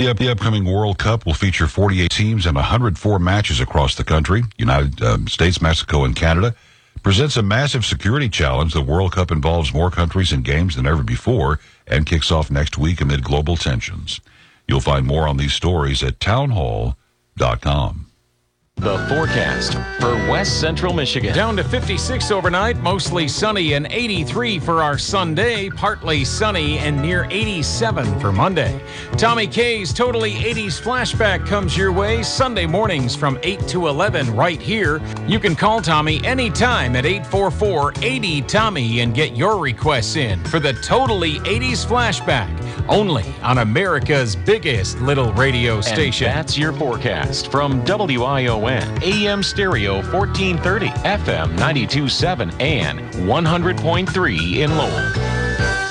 The upcoming World Cup will feature 48 teams and 104 matches across the country. United States, Mexico, and Canada presents a massive security challenge. The World Cup involves more countries and games than ever before and kicks off next week amid global tensions. You'll find more on these stories at townhall.com. The forecast for West Central Michigan. Down to 56 overnight, mostly sunny, and 83 for our Sunday, partly sunny and near 87 for Monday. Tommy K's Totally 80s Flashback comes your way Sunday mornings from 8 to 11 right here. You can call Tommy anytime at 844-80-TOMMY and get your requests in for the Totally 80s Flashback, only on America's biggest little radio station. And that's your forecast from WION. AM stereo 1430, FM 92.7, and 100.3 in Lowell.